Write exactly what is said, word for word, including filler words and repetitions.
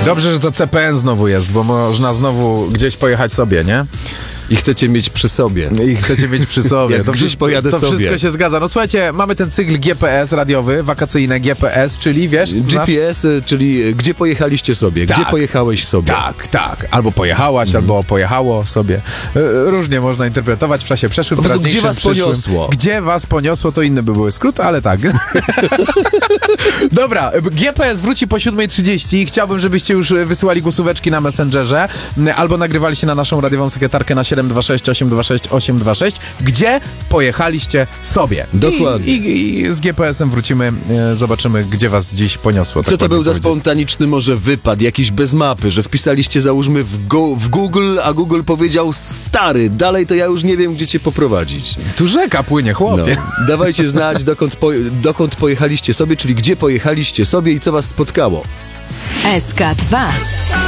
Dobrze, że to C P N znowu jest, bo można znowu gdzieś pojechać sobie, nie? I chcecie mieć przy sobie. I chcecie mieć przy sobie. Jak to gdzieś pojadę to sobie. wszystko się zgadza. No słuchajcie, mamy ten cykl G P S radiowy, wakacyjne G P S, czyli wiesz... G P S, czyli gdzie pojechaliście sobie, Tak. gdzie pojechałeś sobie. Tak, tak. Albo pojechałaś, Mhm. albo pojechało sobie. E, Różnie można interpretować w czasie przeszłym, Po prostu gdzie teraźniejszym, was przyszłym. poniosło? Gdzie was poniosło, to inny by były skrót, ale tak. Dobra, G P S wróci po siódmej trzydzieści. Chciałbym, żebyście już wysyłali głosóweczki na Messengerze, albo nagrywali się na naszą radiową sekretarkę na siedem dwa sześć osiem dwa sześć osiem dwa sześć. Gdzie pojechaliście sobie? Dokładnie. I, i, i z G P S-em wrócimy, e, zobaczymy, gdzie was dziś poniosło. Co tak to był ładnie za powiedzieć. spontaniczny może wypad, jakiś bez mapy, że wpisaliście załóżmy w, go, w Google, a Google powiedział stary, dalej to ja już nie wiem, gdzie cię poprowadzić. Tu rzeka płynie, No. chłopie. Dawajcie znać, dokąd, po, dokąd pojechaliście sobie, czyli gdzie pojechaliście sobie i co was spotkało. S K dwa.